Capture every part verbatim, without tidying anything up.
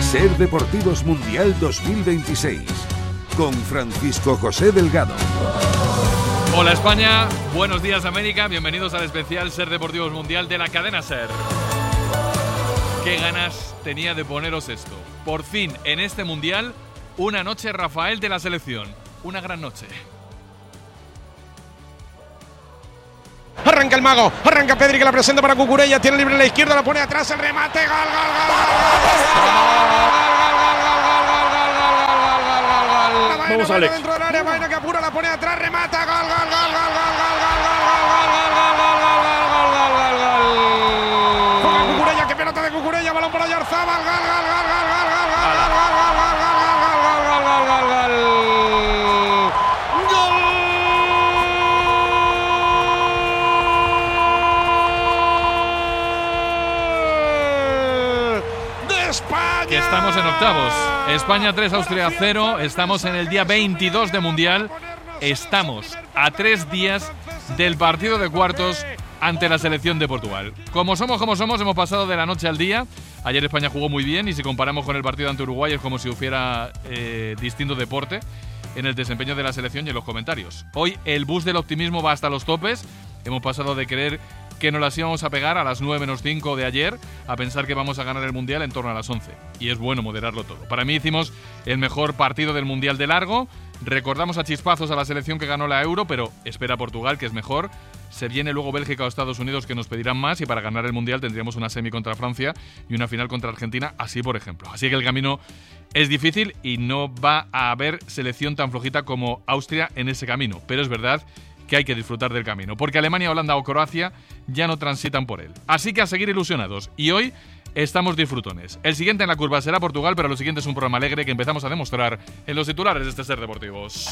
Ser Deportivos Mundial dos mil veintiséis, con Francisco José Delgado. Hola España, buenos días América, bienvenidos al especial Ser Deportivos Mundial de la cadena Ser. Qué ganas tenía de poneros esto. Por fin, en este Mundial, una noche Rafael de la selección. Una gran noche. Arranca el mago, arranca Pedri que la presenta para Cucurella, tiene libre en la izquierda, la pone atrás, el remate, gol, gol, gol, gol. Vamos, Alex. Dentro del área, Baena que apura, la pone atrás, remata, gol, gol, gol, gol, gol, gol, gol, gol, gol, gol, gol, gol, gol, gol. Juega Cucurella, que pelota de Cucurella, balón para Oyarzabal, gol, gol, gol, gol, gol, gol, gol, gol, gol, gol, que estamos en octavos. España tres, Austria cero. Estamos en el día veintidós de Mundial. Estamos a tres días del partido de cuartos ante la selección de Portugal. Como somos, como somos, hemos pasado de la noche al día. Ayer España jugó muy bien y si comparamos con el partido ante Uruguay es como si hubiera eh, distinto deporte en el desempeño de la selección y en los comentarios. Hoy el bus del optimismo va hasta los topes. Hemos pasado de creer que nos las íbamos a pegar a las nueve menos cinco de ayer a pensar que vamos a ganar el Mundial en torno a las once. Y es bueno moderarlo todo. Para mí hicimos el mejor partido del Mundial de largo. Recordamos a chispazos a la selección que ganó la Euro, pero espera Portugal, que es mejor. Se viene luego Bélgica o Estados Unidos, que nos pedirán más, y para ganar el Mundial tendríamos una semi contra Francia y una final contra Argentina, así por ejemplo. Así que el camino es difícil y no va a haber selección tan flojita como Austria en ese camino. Pero es verdad que hay que disfrutar del camino, porque Alemania, Holanda o Croacia ya no transitan por él. Así que a seguir ilusionados. Y hoy estamos disfrutones. El siguiente en la curva será Portugal, pero lo siguiente es un programa alegre que empezamos a demostrar en los titulares de este Ser Deportivos.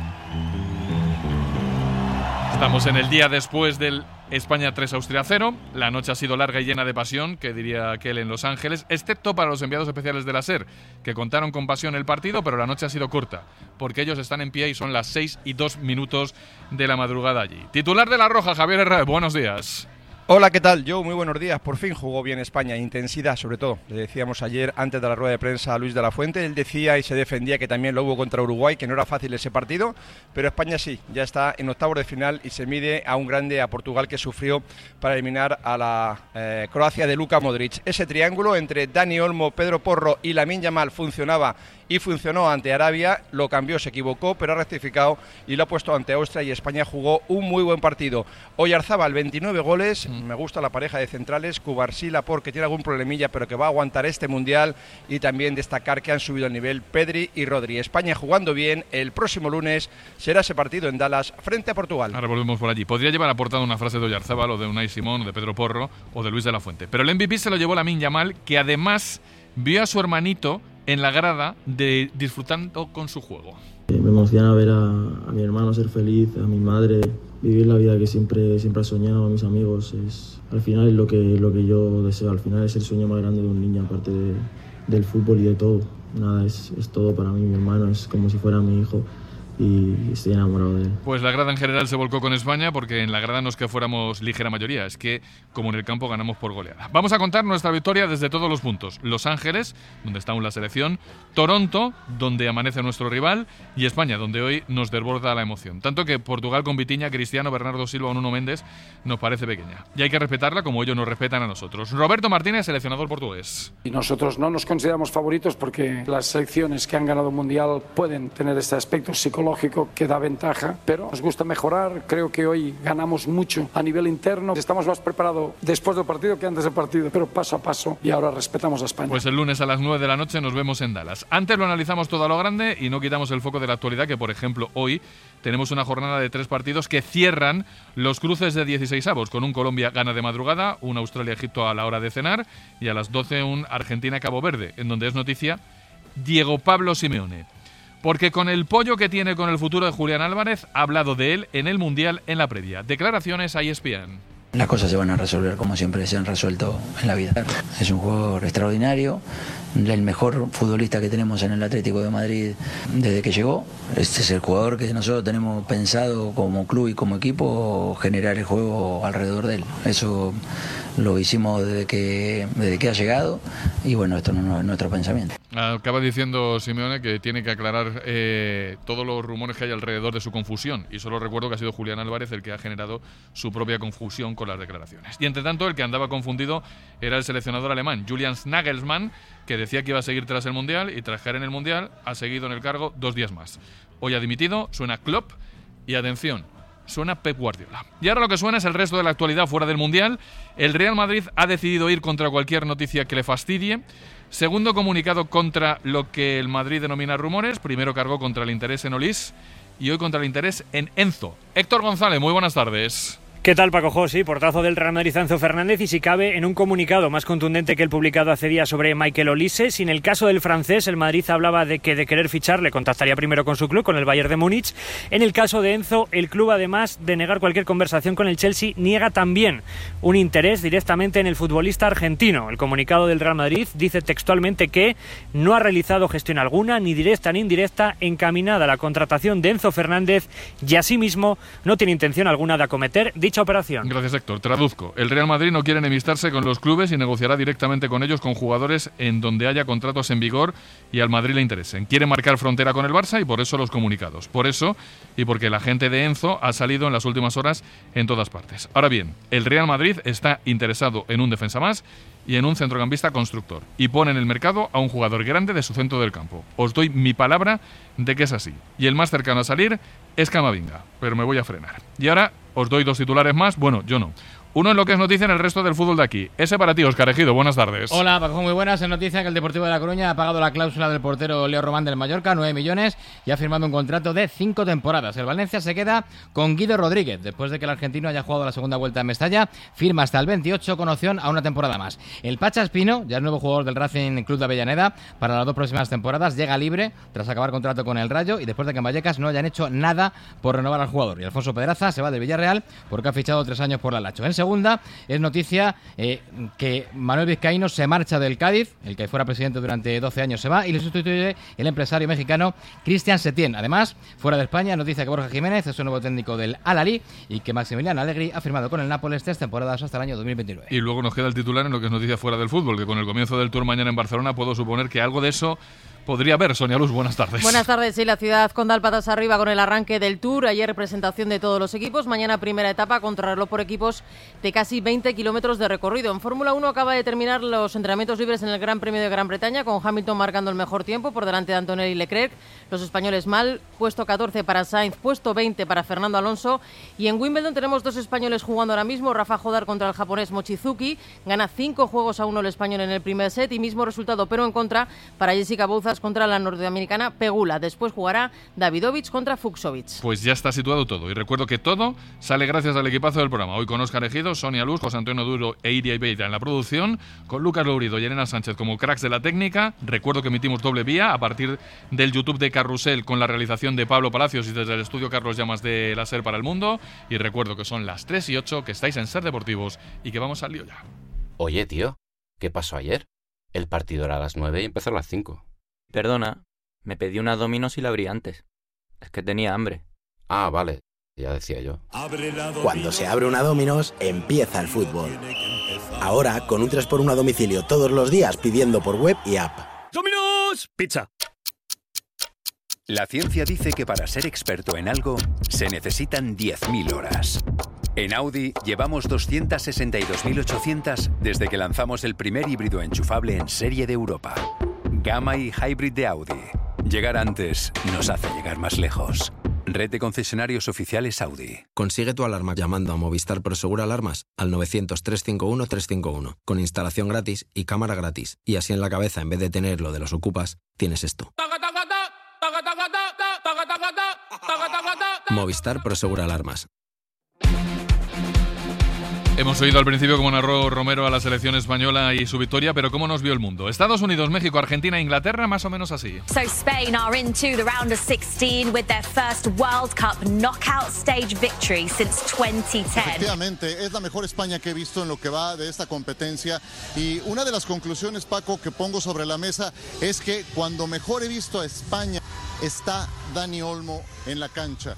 Estamos en el día después del España tres, Austria cero. La noche ha sido larga y llena de pasión, que diría aquel en Los Ángeles, excepto para los enviados especiales de la SER, que contaron con pasión el partido, pero la noche ha sido corta, porque ellos están en pie y son las seis y dos minutos de la madrugada allí. Titular de La Roja, Javier Herrera, buenos días. Hola, ¿qué tal? Yo, muy buenos días. Por fin jugó bien España, intensidad sobre todo. Le decíamos ayer, antes de la rueda de prensa, a Luis de la Fuente. Él decía y se defendía que también lo hubo contra Uruguay, que no era fácil ese partido, pero España sí, ya está en octavos de final y se mide a un grande, a Portugal, que sufrió para eliminar a la eh, Croacia de Luka Modric. Ese triángulo entre Dani Olmo, Pedro Porro y Lamine Yamal funcionaba y funcionó ante Arabia, lo cambió, se equivocó, pero ha rectificado y lo ha puesto ante Austria, y España jugó un muy buen partido. Oyarzabal, veintinueve goles, mm. me gusta la pareja de centrales, Cubarsí, Laporte, que tiene algún problemilla, pero que va a aguantar este Mundial, y también destacar que han subido el nivel Pedri y Rodri. España jugando bien, el próximo lunes será ese partido en Dallas frente a Portugal. Ahora volvemos por allí. Podría llevar aportado una frase de Oyarzabal o de Unai Simón o de Pedro Porro o de Luis de la Fuente, pero el M V P se lo llevó Lamine Yamal, que además vio a su hermanito en la grada de disfrutando con su juego. Me emociona ver a, a mi hermano ser feliz, a mi madre vivir la vida que siempre, siempre ha soñado, a mis amigos. Es, al final es lo que, lo que yo deseo, al final es el sueño más grande de un niño, aparte de, del fútbol y de todo. Nada, es, es todo para mí, mi hermano es como si fuera mi hijo. Y estoy enamorado de él. Pues la grada en general se volcó con España, porque en la grada no es que fuéramos ligera mayoría, es que como en el campo ganamos por goleada. Vamos a contar nuestra victoria desde todos los puntos. Los Ángeles, donde está aún la selección, Toronto, donde amanece nuestro rival, y España, donde hoy nos desborda la emoción. Tanto que Portugal con Vitinha, Cristiano, Bernardo Silva o Nuno Méndez nos parece pequeña. Y hay que respetarla como ellos nos respetan a nosotros. Roberto Martínez, seleccionador portugués. Y nosotros no nos consideramos favoritos porque las selecciones que han ganado un mundial pueden tener este aspecto psicológico que da ventaja, pero nos gusta mejorar. Creo que hoy ganamos mucho a nivel interno. Estamos más preparados después del partido que antes del partido, pero paso a paso, y ahora respetamos a España. Pues el lunes a las nueve de la noche nos vemos en Dallas. Antes lo analizamos todo a lo grande y no quitamos el foco de la actualidad, que por ejemplo hoy tenemos una jornada de tres partidos que cierran los cruces de dieciseisavos, con un Colombia-Ghana de madrugada, un Australia-Egipto a la hora de cenar y a las doce un Argentina-Cabo Verde, en donde es noticia Diego Pablo Simeone. Porque con el pollo que tiene con el futuro de Julián Álvarez, ha hablado de él en el Mundial en la previa. Declaraciones a E S P N. Las cosas se van a resolver como siempre se han resuelto en la vida. Es un jugador extraordinario, el mejor futbolista que tenemos en el Atlético de Madrid desde que llegó. Este es el jugador que nosotros tenemos pensado como club y como equipo generar el juego alrededor de él. Eso lo hicimos desde que, desde que ha llegado y bueno, esto no es nuestro pensamiento. Acaba diciendo Simeone que tiene que aclarar eh, todos los rumores que hay alrededor de su confusión, y solo recuerdo que ha sido Julián Álvarez el que ha generado su propia confusión con las declaraciones. Y entre tanto, el que andaba confundido era el seleccionador alemán, Julian Nagelsmann, que decía que iba a seguir tras el Mundial, y tras caer en el Mundial ha seguido en el cargo dos días más. Hoy ha dimitido, suena Klopp y atención, suena Pep Guardiola. Y ahora lo que suena es el resto de la actualidad fuera del Mundial. El Real Madrid ha decidido ir contra cualquier noticia que le fastidie. Segundo comunicado contra lo que el Madrid denomina rumores. Primero cargó contra el interés en Olís y hoy contra el interés en Enzo. Héctor González, muy buenas tardes. ¿Qué tal, Paco Jo? Sí, portazo del Real Madrid Enzo Fernández y si cabe en un comunicado más contundente que el publicado hace días sobre Michael Olise. Si en el caso del francés el Madrid hablaba de que de querer ficharle contactaría primero con su club, con el Bayern de Múnich. En el caso de Enzo, el club, además de negar cualquier conversación con el Chelsea, niega también un interés directamente en el futbolista argentino. El comunicado del Real Madrid dice textualmente que no ha realizado gestión alguna, ni directa ni indirecta, encaminada a la contratación de Enzo Fernández y asimismo no tiene intención alguna de acometer dicha operación. Gracias, Héctor. Traduzco. El Real Madrid no quiere enemistarse con los clubes y negociará directamente con ellos con jugadores en donde haya contratos en vigor y al Madrid le interesen. Quiere marcar frontera con el Barça y por eso los comunicados. Por eso y porque la gente de Enzo ha salido en las últimas horas en todas partes. Ahora bien, el Real Madrid está interesado en un defensa más y en un centrocampista constructor y pone en el mercado a un jugador grande de su centro del campo. Os doy mi palabra de que es así. Y el más cercano a salir es Camavinga, pero me voy a frenar. Y ahora os doy dos titulares más. Bueno, yo no. Uno en lo que es noticia en el resto del fútbol de aquí. Ese para ti, Óscar Ejido. Buenas tardes. Hola, Paco, muy buenas. Es noticia que el Deportivo de La Coruña ha pagado la cláusula del portero Leo Román del Mallorca, nueve millones, y ha firmado un contrato de cinco temporadas. El Valencia se queda con Guido Rodríguez. Después de que el argentino haya jugado la segunda vuelta en Mestalla, firma hasta el veintiocho con opción a una temporada más. El Pacha Espino, ya es nuevo jugador del Racing Club de Avellaneda, para las dos próximas temporadas, llega libre tras acabar contrato con el Rayo y después de que en Vallecas no hayan hecho nada por renovar al jugador. Y Alfonso Pedraza se va del Villarreal porque ha fichado tres años por la Lacho. En segunda, es noticia eh, que Manuel Vizcaíno se marcha del Cádiz, el que fuera presidente durante doce años se va y le sustituye el empresario mexicano Cristian Setién. Además, fuera de España, noticia que Borja Jiménez es el nuevo técnico del Al-Ahly y que Maximiliano Allegri ha firmado con el Nápoles tres temporadas hasta el año dos mil veintinueve. Y luego nos queda el titular en lo que es noticia fuera del fútbol, que con el comienzo del Tour mañana en Barcelona puedo suponer que algo de eso podría haber. Sonia Luz, buenas tardes. Buenas tardes. Sí, la ciudad con da patas arriba con el arranque del Tour. Ayer representación de todos los equipos. Mañana primera etapa, contrarreloj por equipos de casi veinte kilómetros de recorrido. En Fórmula uno acaba de terminar los entrenamientos libres en el Gran Premio de Gran Bretaña, con Hamilton marcando el mejor tiempo por delante de Antonelli y Leclerc. Los españoles mal. Puesto catorce para Sainz, puesto veinte para Fernando Alonso. Y en Wimbledon tenemos dos españoles jugando ahora mismo. Rafa Jodar contra el japonés Mochizuki. Gana cinco juegos a uno el español en el primer set y mismo resultado, pero en contra para Jessica Bouzas contra la norteamericana Pegula. Después jugará Davidovich contra Fuxovic. Pues ya está situado todo. Y recuerdo que todo sale gracias al equipazo del programa. Hoy con Óscar Ejido, Sonia Luz, José Antonio Duro e Iria Ibeira en la producción, con Lucas Lourido y Elena Sánchez como cracks de la técnica. Recuerdo que emitimos doble vía a partir del YouTube de Carrusel con la realización de Pablo Palacios y desde el estudio Carlos Llamas de la SER para el Mundo. Y recuerdo que son las tres y ocho, que estáis en SER Deportivos y que vamos al lío ya. Oye, tío, ¿qué pasó ayer? El partido era a las nueve y empezó a las cinco. Perdona, me pedí una Domino's y la abrí antes. Es que tenía hambre. Ah, vale, ya decía yo. Cuando se abre una Domino's, empieza el fútbol. Ahora, con un tres por uno a domicilio todos los días pidiendo por web y app. ¡Domino's! Pizza. La ciencia dice que para ser experto en algo se necesitan diez mil horas. En Audi llevamos doscientas sesenta y dos mil ochocientas desde que lanzamos el primer híbrido enchufable en serie de Europa. Gamma y Hybrid de Audi. Llegar antes nos hace llegar más lejos. Red de concesionarios oficiales Audi. Consigue tu alarma llamando a Movistar Prosegur Alarmas al novecientos, trescientos cincuenta y uno, trescientos cincuenta y uno, con instalación gratis y cámara gratis. Y así en la cabeza, en vez de tener lo de los ocupas, tienes esto. Movistar Prosegur Alarmas. Hemos oído al principio cómo narró Romero a la selección española y su victoria, pero cómo nos vio el mundo. Estados Unidos, México, Argentina e Inglaterra, más o menos así. So Spain are into the round of sixteen with their first World Cup knockout stage victory since twenty ten. Efectivamente, es la mejor España que he visto en lo que va de esta competencia y una de las conclusiones, Paco, que pongo sobre la mesa es que cuando mejor he visto a España está Dani Olmo en la cancha.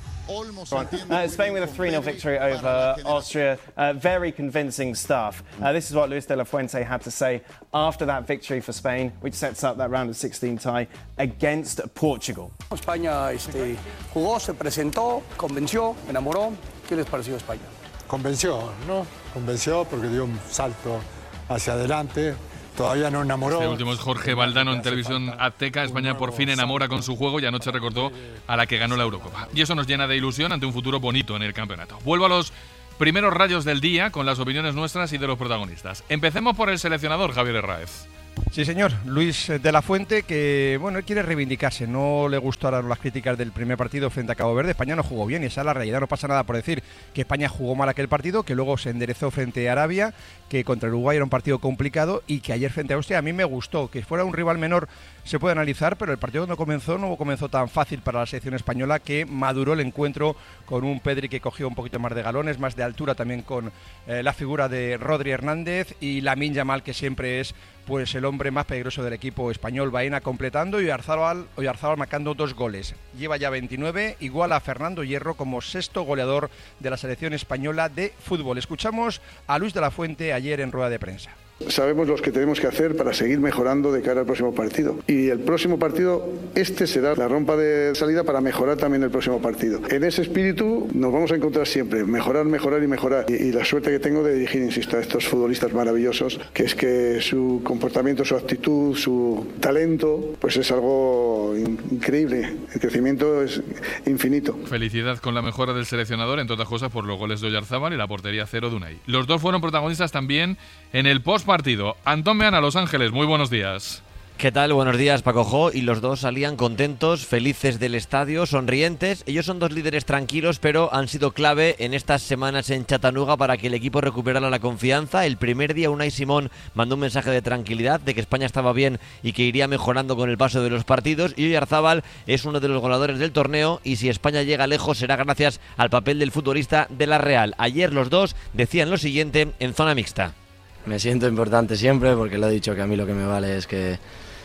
Uh, Spain with a three nil victory over Austria. Uh, very convincing stuff. Uh, this is what Luis de la Fuente had to say after that victory for Spain, which sets up that round of sixteen tie against Portugal. España este, jugó, se presentó, convenció, enamoró. ¿Qué les pareció España? Convenció, ¿no? Convenció porque dio un salto hacia adelante. Todavía no enamoró. Este último es Jorge Valdano en Televisión Azteca. España por fin enamora con su juego y anoche recordó a la que ganó la Eurocopa. Y eso nos llena de ilusión ante un futuro bonito en el campeonato. Vuelvo a los primeros rayos del día con las opiniones nuestras y de los protagonistas. Empecemos por el seleccionador Javier Herráez. Sí, señor. Luis de la Fuente, que bueno, él quiere reivindicarse. No le gustaron las críticas del primer partido frente a Cabo Verde. España no jugó bien y esa es la realidad. No pasa nada por decir que España jugó mal aquel partido, que luego se enderezó frente a Arabia, que contra Uruguay era un partido complicado y que ayer frente a Austria a mí me gustó. Que fuera un rival menor se puede analizar, pero el partido cuando comenzó no comenzó tan fácil para la selección española, que maduró el encuentro con un Pedri que cogió un poquito más de galones, más de altura también con eh, la figura de Rodri Hernández y Lamine Yamal, que siempre es pues el hombre más peligroso del equipo español. Baena completando y Oyarzábal, Oyarzábal marcando dos goles. Lleva ya veintinueve, igual a Fernando Hierro como sexto goleador de la selección española de fútbol. Escuchamos a Luis de la Fuente ayer en rueda de prensa. Sabemos lo que tenemos que hacer para seguir mejorando de cara al próximo partido. Y el próximo partido, este será la rampa de salida para mejorar también el próximo partido. En ese espíritu nos vamos a encontrar siempre, mejorar, mejorar y mejorar. Y, y la suerte que tengo de dirigir, insisto, a estos futbolistas maravillosos, que es que su comportamiento, su actitud, su talento, pues es algo in- increíble. El crecimiento es infinito. Felicidad con la mejora del seleccionador, entre otras cosas por los goles de Oyarzábal y la portería cero de Unai. Los dos fueron protagonistas también en el post partido. Antón Meana, Los Ángeles, muy buenos días. ¿Qué tal? Buenos días, Paco Jo. Y los dos salían contentos, felices del estadio, sonrientes. Ellos son dos líderes tranquilos, pero han sido clave en estas semanas en Chattanooga para que el equipo recuperara la confianza. El primer día Unai Simón mandó un mensaje de tranquilidad, de que España estaba bien y que iría mejorando con el paso de los partidos. Y Oyarzábal es uno de los goleadores del torneo y si España llega lejos será gracias al papel del futbolista de la Real. Ayer los dos decían lo siguiente en zona mixta. Me siento importante siempre porque lo he dicho que a mí lo que me vale es que,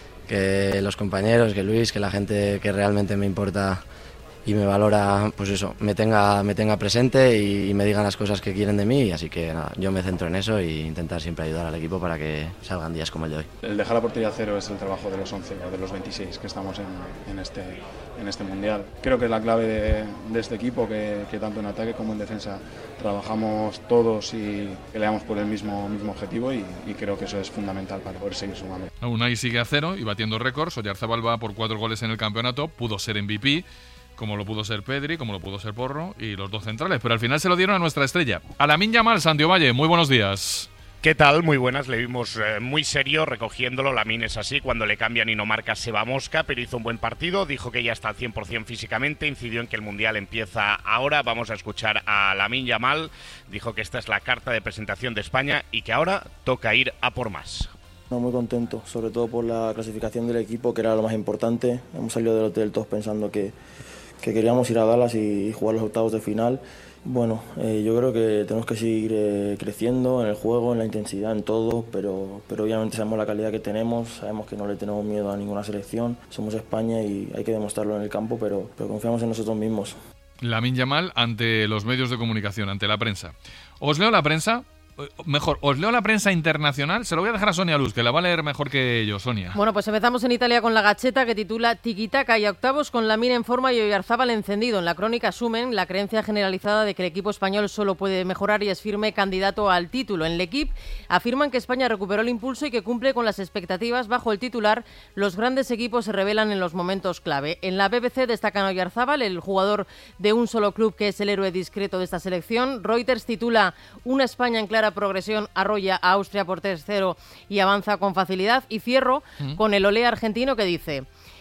que los compañeros, que Luis, que la gente que realmente me importa y me valora, pues eso, me tenga, me tenga presente y, y me digan las cosas que quieren de mí. Así que nada, yo me centro en eso e intentar siempre ayudar al equipo para que salgan días como el de hoy. El dejar la portería a cero es el trabajo de los once o de los veintiséis que estamos en, en, este, en este Mundial. Creo que es la clave de, de este equipo, que, que tanto en ataque como en defensa trabajamos todos y peleamos por el mismo, mismo objetivo y, y creo que eso es fundamental para poder seguir sumando. Unai sigue a cero y batiendo récords. Oyarzábal va por cuatro goles en el campeonato, pudo ser M V P, como lo pudo ser Pedri, como lo pudo ser Porro y los dos centrales, pero al final se lo dieron a nuestra estrella. A Lamine Yamal, Santiago Valle, muy buenos días. ¿Qué tal? Muy buenas, le vimos eh, muy serio recogiéndolo. Lamine es así, cuando le cambian y no marca se va mosca, pero hizo un buen partido, dijo que ya está al cien por ciento físicamente, incidió en que el Mundial empieza ahora. Vamos a escuchar a Lamine Yamal, dijo que esta es la carta de presentación de España y que ahora toca ir a por más. No, muy contento, sobre todo por la clasificación del equipo, que era lo más importante. Hemos salido del hotel todos pensando que, que queríamos ir a Dallas y jugar los octavos de final. Bueno, eh, yo creo que tenemos que seguir eh, creciendo en el juego, en la intensidad, en todo, pero, pero obviamente sabemos la calidad que tenemos, sabemos que no le tenemos miedo a ninguna selección, somos España y hay que demostrarlo en el campo, pero, pero confiamos en nosotros mismos. Lamine Yamal ante los medios de comunicación, ante la prensa. Os leo la prensa. Mejor, os leo la prensa internacional. Se lo voy a dejar a Sonia Luz, que la va a leer mejor que yo, Sonia. Bueno, pues empezamos en Italia con la Gazzetta, que titula Tiquitaca y a octavos con Lamine en forma y Oyarzábal encendido. En la crónica asumen la creencia generalizada de que el equipo español solo puede mejorar y es firme candidato al título. En L'Equipe afirman que España recuperó el impulso y que cumple con las expectativas. Bajo el titular, los grandes equipos se revelan en los momentos clave. En la B B C destacan a Oyarzábal, el jugador de un solo club que es el héroe discreto de esta selección. Reuters titula Una España en clara progresión arrolla a Austria por tres cero y avanza con facilidad. Y cierro mm. con el olé argentino, que dice: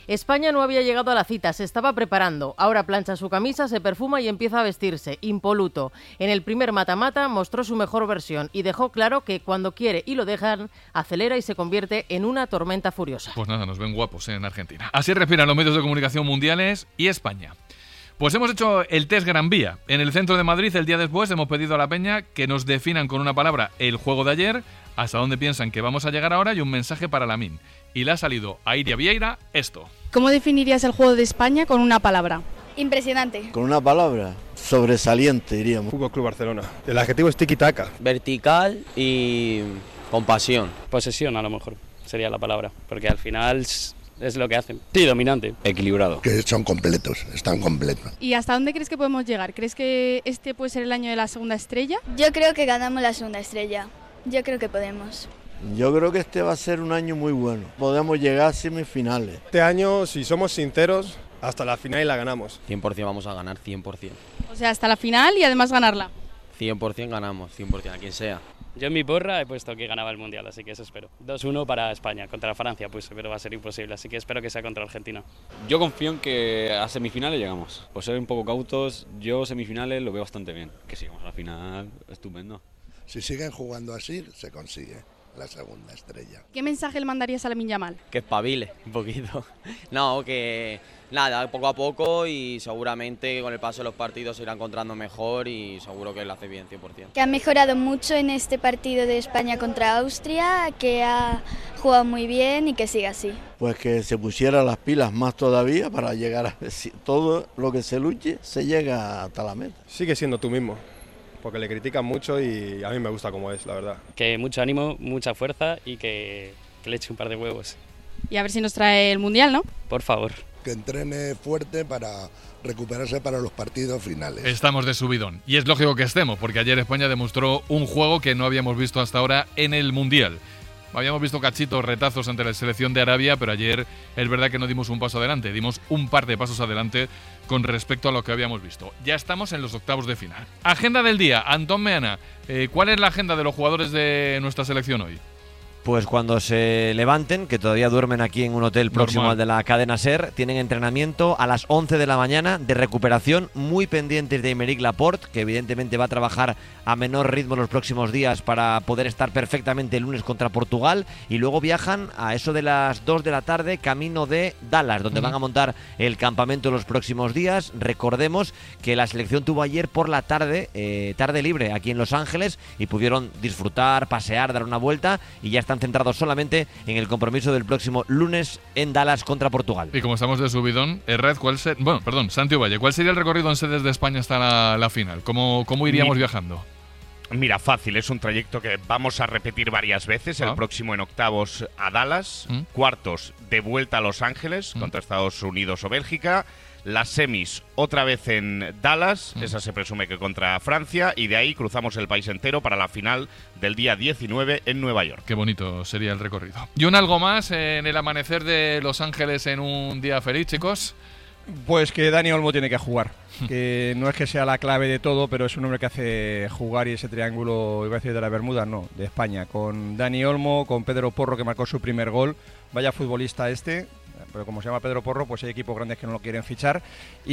España no había llegado a la cita, se estaba preparando. Ahora plancha su camisa, se perfuma y empieza a vestirse, impoluto. En el primer mata-mata mostró su mejor versión y dejó claro que cuando quiere y lo dejan, acelera y se convierte en una tormenta furiosa. Pues nada, nos ven guapos en Argentina. Así respiran los medios de comunicación mundiales y España. Pues hemos hecho el test Gran Vía. En el centro de Madrid, el día después, hemos pedido a la peña que nos definan con una palabra el juego de ayer, hasta dónde piensan que vamos a llegar ahora y un mensaje para Lamine. Y le ha salido a Iria Vieira esto. ¿Cómo definirías el juego de España con una palabra? Impresionante. Con una palabra, sobresaliente, diríamos. Fútbol Club Barcelona. El adjetivo es tiki-taka. Vertical y con pasión. Posesión, a lo mejor, sería la palabra, porque al final es lo que hacen. Sí, dominante. Equilibrado. Que son completos, están completos. ¿Y hasta dónde crees que podemos llegar? ¿Crees que este puede ser el año de la segunda estrella? Yo creo que ganamos la segunda estrella. Yo creo que podemos. Yo creo que este va a ser un año muy bueno. Podemos llegar a semifinales. Este año, si somos sinceros, hasta la final y la ganamos. cien por ciento vamos a ganar, cien por ciento. O sea, hasta la final y además ganarla. cien por ciento ganamos, cien por ciento, a quien sea. Yo en mi porra he puesto que ganaba el Mundial, así que eso espero. dos uno para España, contra Francia, pues, pero va a ser imposible, así que espero que sea contra Argentina. Yo confío en que a semifinales llegamos. Por ser un poco cautos, yo semifinales lo veo bastante bien. Que si llegamos a la final, estupendo. Si siguen jugando así, se consigue la segunda estrella. ¿Qué mensaje le mandarías a Lamine Yamal? Que espabile un poquito. No, que nada, poco a poco y seguramente con el paso de los partidos se irá encontrando mejor y seguro que lo hace bien, cien por ciento. Que ha mejorado mucho en este partido de España contra Austria, que ha jugado muy bien y que siga así. Pues que se pusiera las pilas más todavía para llegar a todo lo que se luche, se llega hasta la meta. Sigue siendo tú mismo, porque le critican mucho y a mí me gusta como es, la verdad. Que mucho ánimo, mucha fuerza y que, que le eche un par de huevos. Y a ver si nos trae el Mundial, ¿no? Por favor. Que entrene fuerte para recuperarse para los partidos finales. Estamos de subidón. Y es lógico que estemos, porque ayer España demostró un juego que no habíamos visto hasta ahora en el Mundial. Habíamos visto cachitos, retazos ante la selección de Arabia, pero ayer es verdad que no dimos un paso adelante, dimos un par de pasos adelante con respecto a lo que habíamos visto. Ya estamos en los octavos de final. Agenda del día, Antón Meana, eh, ¿cuál es la agenda de los jugadores de nuestra selección hoy? Pues cuando se levanten, que todavía duermen aquí en un hotel próximo Normal. al de la cadena SER, tienen entrenamiento a las once de la mañana de recuperación, muy pendientes de Aymeric Laporte, que evidentemente va a trabajar a menor ritmo los próximos días para poder estar perfectamente el lunes contra Portugal, y luego viajan a eso de las dos de la tarde camino de Dallas, donde uh-huh. van a montar el campamento los próximos días. Recordemos que la selección tuvo ayer por la tarde, eh, tarde libre aquí en Los Ángeles, y pudieron disfrutar, pasear, dar una vuelta, y ya están centrados solamente en el compromiso del próximo lunes en Dallas contra Portugal. Y como estamos de subidón, Red, ¿cuál ser, bueno, perdón, Santi Valle, ¿cuál sería el recorrido en sedes de España hasta la, la final? ¿Cómo, cómo iríamos Mi, viajando? Mira, fácil, es un trayecto que vamos a repetir varias veces. Ah. El próximo en octavos a Dallas, ¿Mm? cuartos de vuelta a Los Ángeles ¿Mm? contra Estados Unidos o Bélgica. Las semis otra vez en Dallas, mm. esa se presume que contra Francia, y de ahí cruzamos el país entero para la final del día diecinueve en Nueva York. Qué bonito sería el recorrido. ¿Y un algo más en el amanecer de Los Ángeles en un día feliz, chicos? Pues que Dani Olmo tiene que jugar, que no es que sea la clave de todo, pero es un hombre que hace jugar, y ese triángulo, iba a decir de la Bermuda, no, de España, con Dani Olmo, con Pedro Porro, que marcó su primer gol. Vaya futbolista este, pero como se llama Pedro Porro, pues hay equipos grandes que no lo quieren fichar.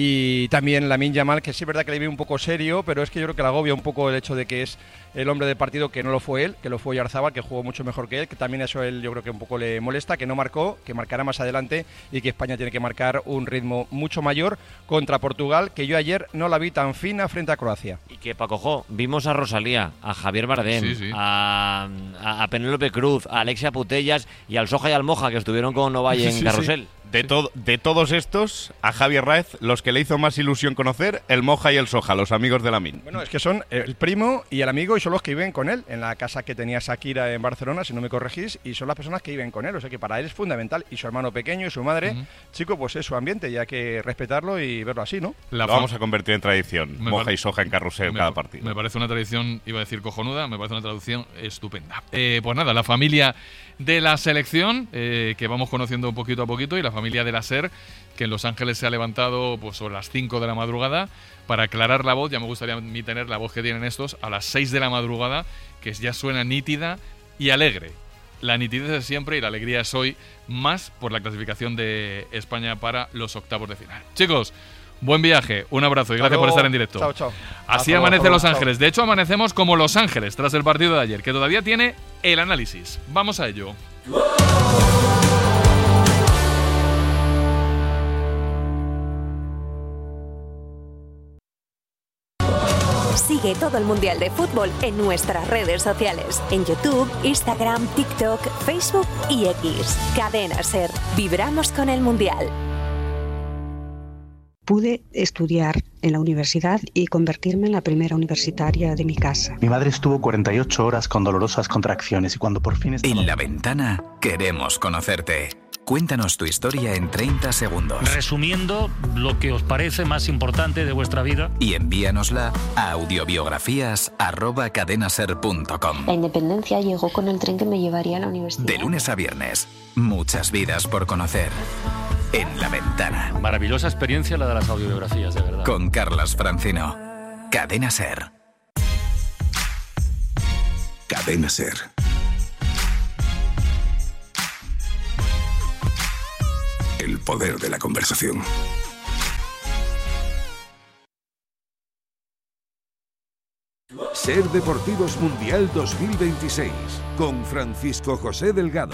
Y también Lamine Yamal, que sí es verdad que le vi un poco serio, pero es que yo creo que le agobia un poco el hecho de que es el hombre del partido, que no lo fue él, que lo fue Oyarzabal, que jugó mucho mejor que él, que también eso él yo creo que un poco le molesta, que no marcó, que marcará más adelante, y que España tiene que marcar un ritmo mucho mayor contra Portugal, que yo ayer no la vi tan fina frente a Croacia. Y que, Paco Jo, vimos a Rosalía, a Javier Bardem, sí, sí. A, a, a Penélope Cruz, a Alexia Putellas y al Soja y al Moja, que estuvieron con Ovalle en sí, Carrusel. Sí. De, to- de todos estos, a Javier Raez, los que le hizo más ilusión conocer, el Moja y el Soja, los amigos de Lamine. Bueno, es que son el primo y el amigo, y son los que viven con él, en la casa que tenía Shakira en Barcelona, si no me corregís, y son las personas que viven con él, o sea que para él es fundamental, y su hermano pequeño y su madre, uh-huh. chico, pues es su ambiente, y hay que respetarlo y verlo así, ¿no? La Lo vamos a convertir en tradición, me Moja par- y Soja en Carrusel me, cada partido. Me parece una tradición, iba a decir cojonuda, me parece una traducción estupenda. Eh, pues nada, la familia de la selección, eh, que vamos conociendo un poquito a poquito, y la familia de la SER, que en Los Ángeles se ha levantado pues sobre las cinco de la madrugada para aclarar la voz. Ya me gustaría a mí tener la voz que tienen estos a las seis de la madrugada, que ya suena nítida y alegre. la nitidez es siempre y la alegría es hoy, más por la clasificación de España para los octavos de final. Chicos, buen viaje, un abrazo y gracias por estar en directo. Chao, chao. Así Hasta amanece luego, Los chao. Ángeles. De hecho, amanecemos como Los Ángeles tras el partido de ayer, que todavía tiene el análisis. Vamos a ello. Sigue todo el Mundial de Fútbol en nuestras redes sociales, en YouTube, Instagram, TikTok, Facebook y X. Cadena SER. Vibramos con el Mundial. Pude estudiar en la universidad y convertirme en la primera universitaria de mi casa. Mi madre estuvo cuarenta y ocho horas con dolorosas contracciones y cuando por fin estaba... En La Ventana queremos conocerte. Cuéntanos tu historia en treinta segundos. Resumiendo lo que os parece más importante de vuestra vida. Y envíanosla a audiobiografías arroba cadenaser punto com. La independencia llegó con el tren que me llevaría a la universidad. De lunes a viernes, muchas vidas por conocer. En La Ventana. Maravillosa experiencia la de las audiobiografías, de verdad. Con Carlas Francino. Cadena SER. Cadena SER. El poder de la conversación. SER Deportivos Mundial dos mil veintiséis con Francisco José Delgado.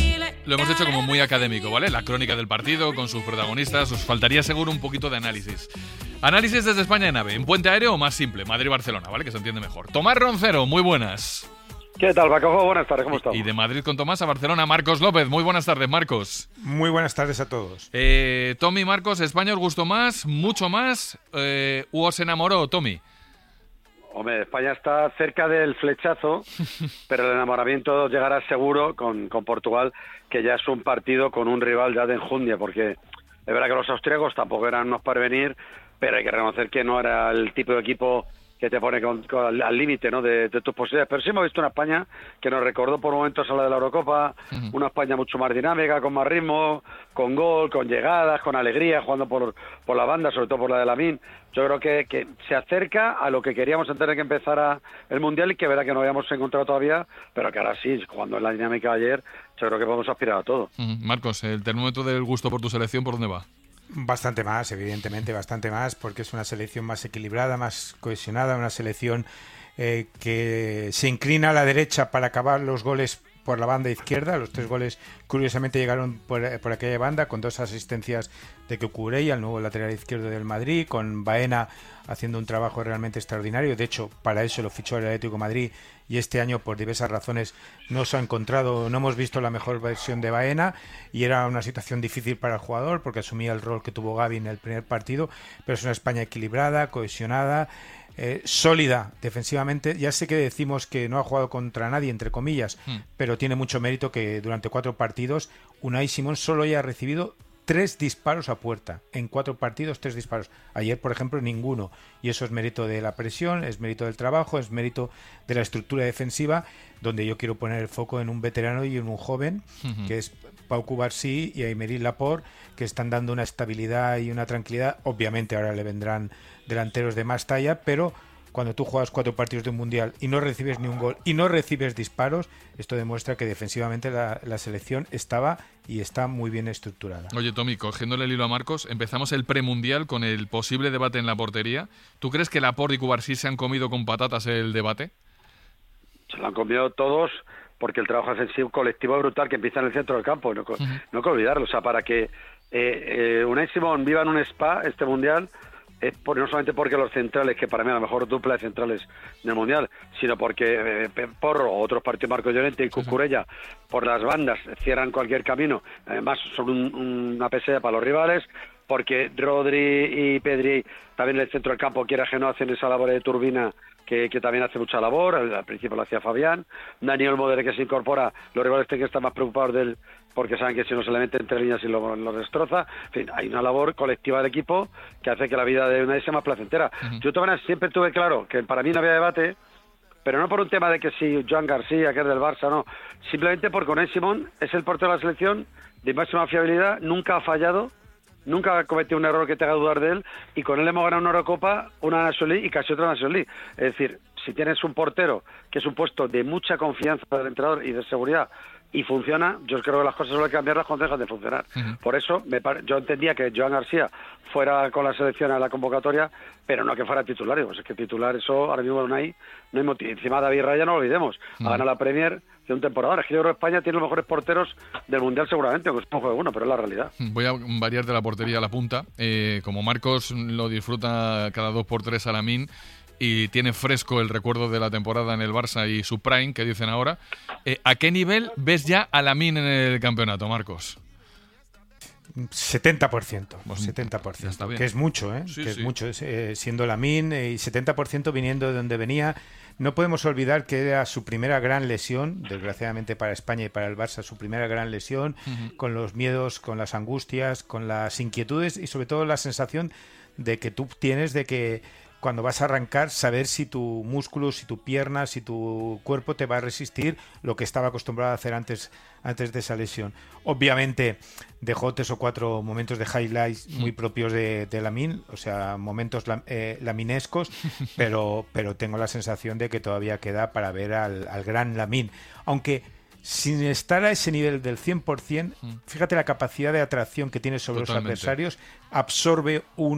Lo hemos hecho como muy académico, ¿vale? La crónica del partido con sus protagonistas. Os faltaría seguro un poquito de análisis. Análisis desde España en AVE. ¿En puente aéreo o más simple? Madrid-Barcelona, ¿vale? Que se entiende mejor. Tomás Roncero, muy buenas. ¿Qué tal, Paco? Buenas tardes, ¿cómo estamos? Y de Madrid con Tomás a Barcelona, Marcos López. Muy buenas tardes, Marcos. Muy buenas tardes a todos. Eh, Tommy, Marcos, ¿España os gustó más, mucho más? Eh, ¿O os enamoró, Tommy? Hombre, España está cerca del flechazo, pero el enamoramiento llegará seguro con, con Portugal, que ya es un partido con un rival ya de enjundia, porque es verdad que los austríacos tampoco eran unos para venir, pero hay que reconocer que no era el tipo de equipo que te pone con, con, al límite, ¿no?, de, de tus posibilidades. Pero sí hemos visto una España que nos recordó por momentos a la de la Eurocopa, uh-huh. Una España mucho más dinámica, con más ritmo, con gol, con llegadas, con alegría, jugando por, por la banda, sobre todo por la de Lamine. Yo creo que, que se acerca a lo que queríamos antes de que empezara el Mundial y que verá que no habíamos encontrado todavía, pero que ahora sí, jugando en la dinámica de ayer, yo creo que podemos aspirar a todo. Uh-huh. Marcos, el termómetro del gusto por tu selección, ¿por dónde va? Bastante más, evidentemente, bastante más, porque es una selección más equilibrada, más cohesionada, una selección eh, que se inclina a la derecha para acabar los goles por la banda izquierda. Los tres goles, curiosamente, llegaron por, por aquella banda, con dos asistencias de Cucurella, el nuevo lateral izquierdo del Madrid, con Baena haciendo un trabajo realmente extraordinario. De hecho, para eso lo fichó el Atlético de Madrid, y este año, por diversas razones, no se ha encontrado, no hemos visto la mejor versión de Baena, y era una situación difícil para el jugador, porque asumía el rol que tuvo Gavi en el primer partido, pero es una España equilibrada, cohesionada, eh, sólida defensivamente. Ya sé que decimos que no ha jugado contra nadie, entre comillas, mm. pero tiene mucho mérito que durante cuatro partidos Unai Simón solo haya recibido tres disparos a puerta. En cuatro partidos, tres disparos. Ayer, por ejemplo, ninguno. Y eso es mérito de la presión, es mérito del trabajo, es mérito de la estructura defensiva, donde yo quiero poner el foco en un veterano y en un joven, uh-huh. que es Pau Cubarsí y Aymeric Laporte, que están dando una estabilidad y una tranquilidad. Obviamente ahora le vendrán delanteros de más talla, pero cuando tú juegas cuatro partidos de un Mundial y no recibes ni un gol y no recibes disparos, esto demuestra que defensivamente la, la selección estaba y está muy bien estructurada. Oye, Tommy, cogiéndole el hilo a Marcos, empezamos el premundial con el posible debate en la portería. ¿Tú crees que Laporte y Cubarsí se han comido con patatas el debate? Se lo han comido todos, porque el trabajo defensivo colectivo es brutal, que empieza en el centro del campo, no, uh-huh. no hay que olvidarlo. O sea, para que eh, eh, Unai Simón viva en un spa este Mundial, es por, no solamente porque los centrales, que para mí a lo mejor dupla de centrales en el Mundial, sino porque eh, Porro, otros partidos, Marco Llorente y Cucurella, sí, sí. por las bandas cierran cualquier camino, además son un, una pesada para los rivales, porque Rodri y Pedri también en el centro del campo, quiera que no, hacen esa labor de turbina que, que también hace mucha labor. Al, al principio lo hacía Fabián, Daniel Modere, que se incorpora, los rivales tienen que estar más preocupados de él, porque saben que si no se le mete entre líneas y lo, lo destroza. En fin, hay una labor colectiva del equipo que hace que la vida de Unai sea más placentera. Uh-huh. Yo también siempre tuve claro que para mí no había debate, pero no por un tema de que si Joan García, que es del Barça, no, simplemente porque Unai Simón es el portero de la selección de máxima fiabilidad, nunca ha fallado, nunca ha cometido un error que te haga dudar de él, y con él hemos ganado una Eurocopa, una National League y casi otra National League. Es decir, si tienes un portero que es un puesto de mucha confianza del entrenador y de seguridad, y funciona, yo creo que las cosas suelen cambiarlas cuando dejan de funcionar. Uh-huh. Por eso me pare... yo entendía que Joan García fuera con la selección a la convocatoria, pero no que fuera titular. Pues es que titular, eso ahora mismo no hay, no hay motivo. Encima David Raya, no lo olvidemos, uh-huh. ha ganado la Premier de un temporada. Es que yo creo que España tiene los mejores porteros del Mundial seguramente, aunque es un juego de uno, pero es la realidad. Voy a variar de la portería a la punta. Eh, como Marcos lo disfruta cada dos por tres a Lamine, y tiene fresco el recuerdo de la temporada en el Barça y su prime, que dicen ahora. Eh, ¿A qué nivel ves ya a Lamine en el campeonato, Marcos? setenta por ciento. Pues setenta por ciento. Está bien. Que es mucho, ¿eh? Sí, que sí. es mucho. Eh, siendo Lamine y setenta por ciento viniendo de donde venía. No podemos olvidar que era su primera gran lesión, desgraciadamente para España y para el Barça, su primera gran lesión, uh-huh. con los miedos, con las angustias, con las inquietudes y sobre todo la sensación de que tú tienes de que cuando vas a arrancar, saber si tu músculo, si tu pierna, si tu cuerpo te va a resistir lo que estaba acostumbrado a hacer antes, antes de esa lesión. Obviamente dejó tres o cuatro momentos de highlights muy propios de, de Lamine, o sea, momentos eh, laminescos, pero, pero tengo la sensación de que todavía queda para ver al, al gran Lamine. Aunque sin estar a ese nivel del cien por ciento, fíjate la capacidad de atracción que tiene sobre Totalmente. Los adversarios, absorbe un